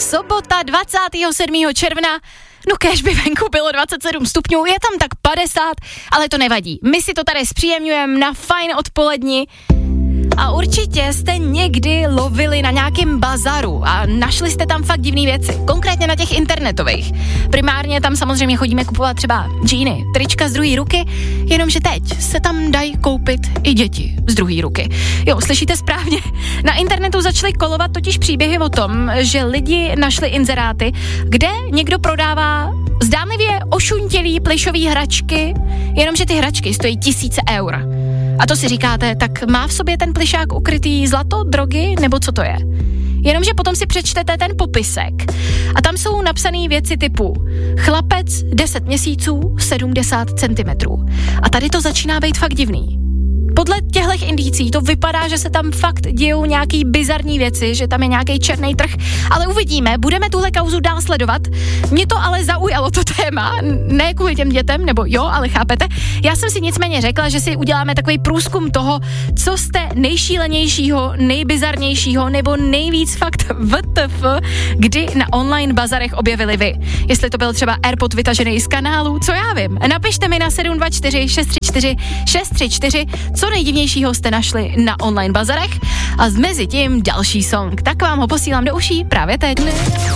sobota 27. června. No kéž by venku bylo 27 stupňů, je tam tak 50, ale to nevadí. My si to tady zpříjemňujeme na fajn odpoledni. A určitě jste někdy lovili na nějakém bazaru a našli jste tam fakt divné věci, konkrétně na těch internetových. Primárně tam samozřejmě chodíme kupovat třeba džíny, trička z druhé ruky, jenomže teď se tam dají koupit i děti z druhé ruky. Jo, slyšíte správně? Na internetu začaly kolovat totiž příběhy o tom, že lidi našli inzeráty, kde někdo prodává zdánlivě ošuntělý plišový hračky, jenomže ty hračky stojí 1000 eur. A to si říkáte, tak má v sobě ten plišák ukrytý zlato, drogy, nebo co to je? Jenomže potom si přečtete ten popisek a tam jsou napsané věci typu chlapec 10 měsíců, 70 cm. A tady to začíná být fakt divný. Podle těchto indicí to vypadá, že se tam fakt dějou nějaký bizarní věci, že tam je nějaký černý trh, ale uvidíme, budeme tuhle kauzu dál sledovat. Mě to ale zaujalo to téma, ne kvůli těm dětem, nebo jo, ale chápete. Já jsem si nicméně řekla, že si uděláme takový průzkum toho, co jste nejšílenějšího, nejbizarnějšího nebo nejvíc fakt WTF, kdy na online bazarech objevili vy. Jestli to byl třeba AirPod vytažený z kanálu, co já vím. Napište mi na 724 634 634, co nejdivnějšího jste našli na online bazarech a mezi tím další song. Tak vám ho posílám do uší právě teď.